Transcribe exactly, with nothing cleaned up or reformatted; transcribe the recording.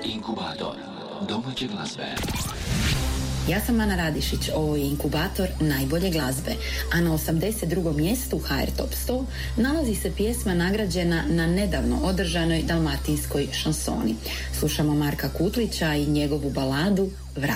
Inkubator domaće glazbe. Ja sam Ana Radišić, ovo je Inkubator najbolje glazbe, a na osamdeset drugom mjestu ha er Top sto nalazi se pjesma nagrađena na nedavno održanoj dalmatinskoj šansoni. Slušamo Marka Kutlića i njegovu baladu Vrat.